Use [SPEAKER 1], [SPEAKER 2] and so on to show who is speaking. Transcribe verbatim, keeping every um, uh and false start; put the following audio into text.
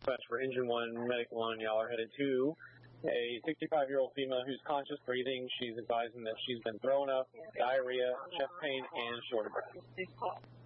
[SPEAKER 1] dispatch for Engine one, Medic one. Y'all are headed to a sixty-five-year-old female who's conscious, breathing. She's advising that she's been thrown up, diarrhea, chest pain, and short of breath.